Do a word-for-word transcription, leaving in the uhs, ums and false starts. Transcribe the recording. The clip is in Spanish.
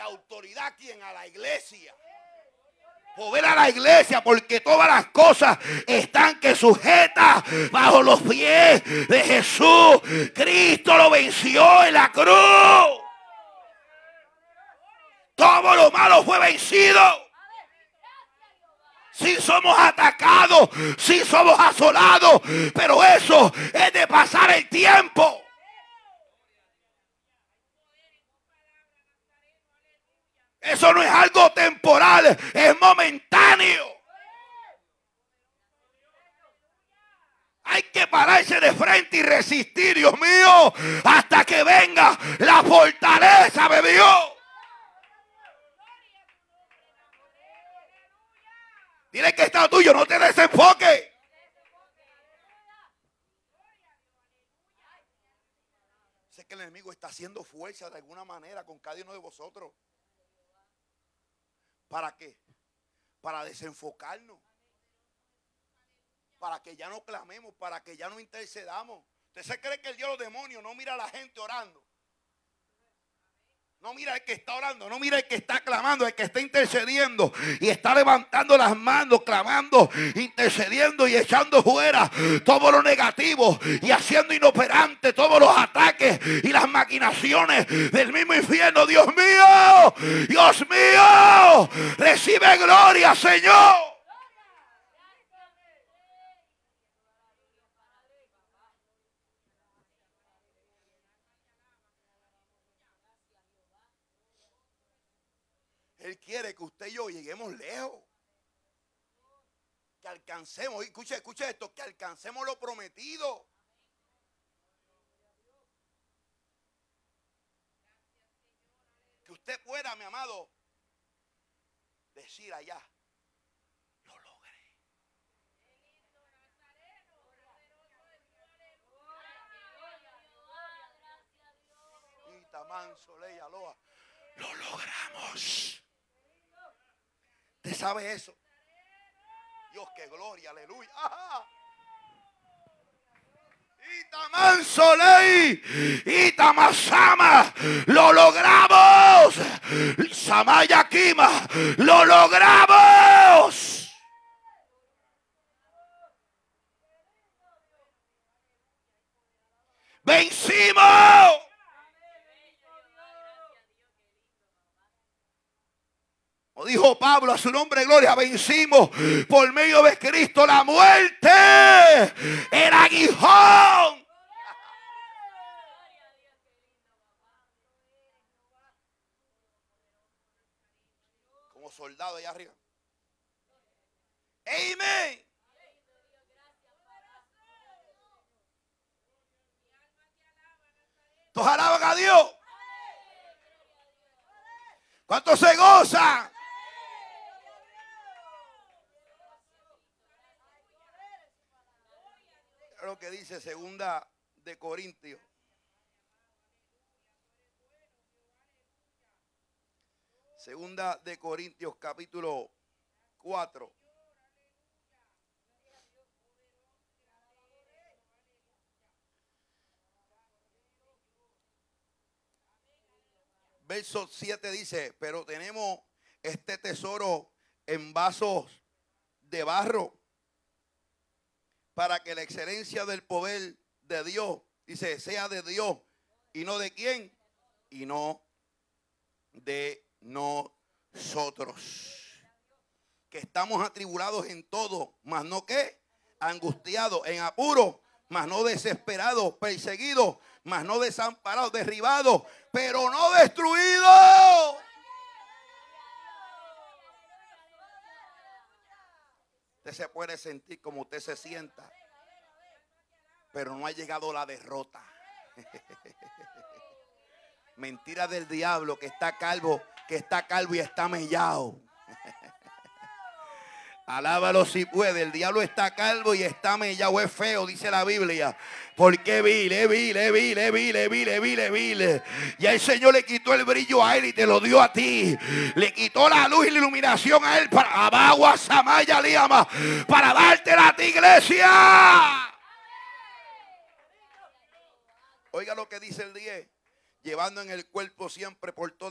de autoridad. ¿A quién? A la iglesia. Poder a la iglesia, porque todas las cosas están que sujetas bajo los pies de Jesús. Cristo lo venció en la cruz. Todo lo malo fue vencido. Sí somos atacados, sí somos asolados, pero eso es de pasar el tiempo. Eso no es algo temporal, es momentáneo. Hay que pararse de frente y resistir, Dios mío, hasta que venga la fortaleza de Dios. Dile que está tuyo, no te desenfoques. Sé que el enemigo está haciendo fuerza de alguna manera con cada uno de vosotros. ¿Para qué? Para desenfocarnos. Para que ya no clamemos, para que ya no intercedamos. ¿Usted se cree que el Dios de los demonios no mira a la gente orando? No mira el que está orando, no mira el que está clamando, el que está intercediendo y está levantando las manos, clamando, intercediendo y echando fuera todo lo negativo y haciendo inoperante todos los ataques y las maquinaciones del mismo infierno. Dios mío, Dios mío, recibe gloria, Señor. Él quiere que usted y yo lleguemos lejos. Que alcancemos, escuche, escuche esto, que alcancemos lo prometido. Que usted pueda, mi amado, decir allá, lo logré. Y Tamán, Soleil, Aloha, lo logramos. ¿Usted sabe eso? Dios, qué gloria, aleluya. ¡Ajá! Itaman Soleil, Itamasama, lo logramos. Samaya Kima, lo logramos. Vencimos. Dijo Pablo, a su nombre gloria, vencimos por medio de Cristo la muerte, el aguijón. Como soldado allá arriba. Amén. ¿Todos alaban a Dios? ¿Cuántos se gozan? Lo que dice segunda de Corintios. Segunda de Corintios capítulo cuatro. Verso siete dice, pero tenemos este tesoro en vasos de barro, para que la excelencia del poder de Dios, dice, sea de Dios y no de quién, y no de nosotros. Que estamos atribulados en todo, mas no que angustiados, en apuro, mas no desesperados, perseguidos, mas no desamparados, derribados, pero no destruidos. Usted se puede sentir como usted se sienta, pero no ha llegado la derrota. Mentira del diablo, que está calvo, que está calvo y está mellado. Alábalo si puede. El diablo está calvo y está mellado. Es feo, dice la Biblia. Porque vile, vile, vile, vile, vile, vile, vile. Ya el Señor le quitó el brillo a él y te lo dio a ti. Le quitó la luz y la iluminación a él para Abagua, Samaya, Liama, para dártela a ti, iglesia. Oiga lo que dice el diez. Llevando en el cuerpo siempre por todo